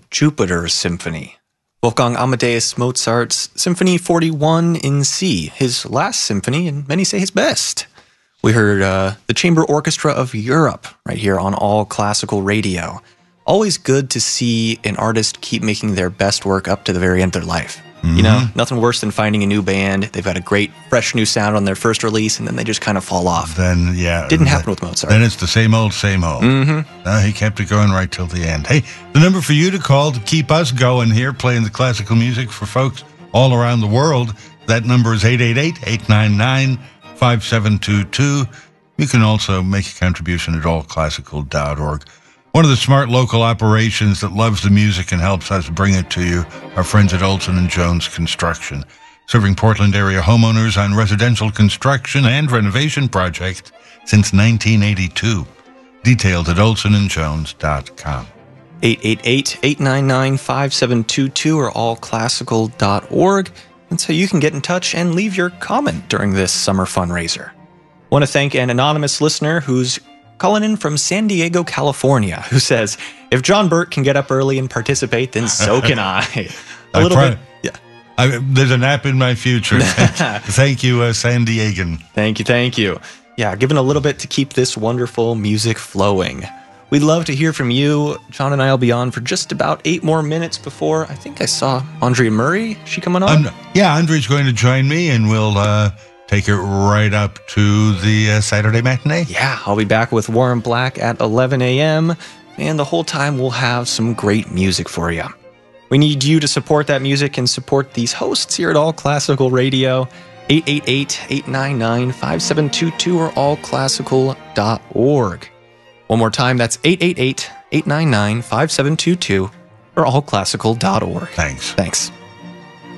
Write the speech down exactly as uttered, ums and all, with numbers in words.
Jupiter Symphony. Wolfgang Amadeus Mozart's Symphony forty-one in C, his last symphony, and many say his best. We heard uh, the Chamber Orchestra of Europe right here on All Classical Radio. Always good to see an artist keep making their best work up to the very end of their life. Mm-hmm. You know, nothing worse than finding a new band. They've got a great, fresh new sound on their first release, and then they just kind of fall off. Then, yeah. Didn't happen with Mozart. Then it's the same old, same old. Mm-hmm. Uh, he kept it going right till the end. Hey, the number for you to call to keep us going here, playing the classical music for folks all around the world, that number is eight eight eight, eight nine nine, five seven two two. You can also make a contribution at all classical dot org. One of the smart local operations that loves the music and helps us bring it to you, our friends at Olson and Jones Construction, serving Portland area homeowners on residential construction and renovation projects since nineteen eighty-two. Detailed at olson and jones dot com. eight eight eight, eight nine nine, five seven two two or all classical dot org. That's how you can get in touch and leave your comment during this summer fundraiser. Want to thank an anonymous listener who's calling in from San Diego, California, who says, if John Burt can get up early and participate, then so can I. A I little try, bit. Yeah. I, there's a nap in my future. Thank you, uh, San Diegan. Thank you, thank you. Yeah, given a little bit to keep this wonderful music flowing. We'd love to hear from you. John and I will be on for just about eight more minutes before, I think I saw Andrea Murray. Is she coming on? Um, yeah, Andrea's going to join me, and we'll uh, take it right up to the uh, Saturday matinee. Yeah, I'll be back with Warren Black at eleven a.m., and the whole time we'll have some great music for you. We need you to support that music and support these hosts here at All Classical Radio. eight eight eight, eight nine nine, five seven two two or all classical dot org. One more time, that's eight eight eight, eight nine nine, five seven two two or all classical dot org. Thanks. Thanks.